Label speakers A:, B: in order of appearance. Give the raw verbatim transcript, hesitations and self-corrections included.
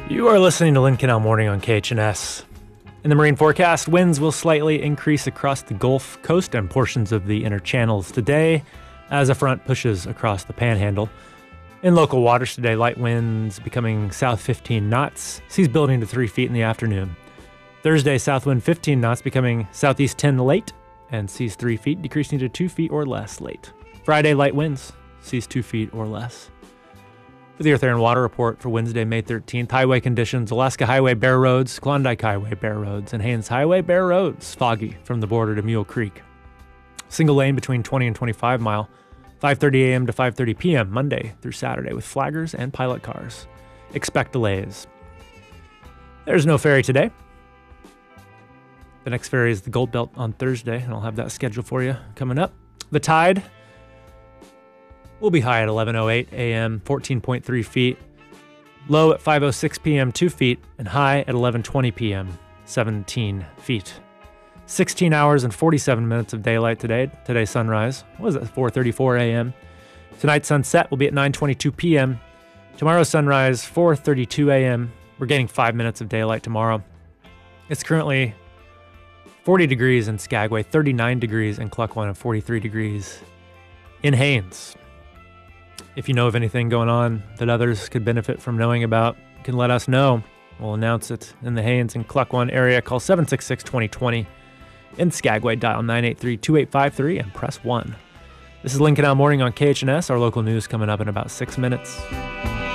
A: You are listening to Lynn Canal Morning on K H N S. In the marine forecast, winds will slightly increase across the Gulf Coast and portions of the inner channels today as a front pushes across the panhandle. In local waters today, light winds becoming south fifteen knots, seas building to three feet in the afternoon. Thursday, south wind fifteen knots becoming southeast ten late, and seas three feet decreasing to two feet or less late. Friday, light winds, seas two feet or less. For the Earth, Air, and Water Report for Wednesday, May thirteenth, highway conditions: Alaska Highway, bare roads; Klondike Highway, bare roads; and Haines Highway, bare roads. Foggy from the border to Mule Creek. Single lane between twenty and twenty-five mile, five thirty a.m. to five thirty p.m. Monday through Saturday with flaggers and pilot cars. Expect delays. There's no ferry today. The next ferry is the Gold Belt on Thursday, and I'll have that scheduled for you coming up. The tide will be high at eleven oh eight a.m., fourteen point three feet. Low at five oh six p.m., two feet. And high at eleven twenty p.m., seventeen feet. sixteen hours and forty-seven minutes of daylight today. Today's sunrise was at four thirty-four a.m. Tonight's sunset will be at nine twenty-two p.m. Tomorrow's sunrise, four thirty-two a.m. We're getting five minutes of daylight tomorrow. It's currently forty degrees in Skagway, thirty-nine degrees in Cluckwan, and forty-three degrees in Haines. If you know of anything going on that others could benefit from knowing about, you can let us know. We'll announce it in the Haines and Cluckwan area. Call seven six six, two oh two oh. In Skagway, dial nine eight three, two eight five three and press one. This is Lynn Canal Morning on K H N S. Our local news coming up in about six minutes.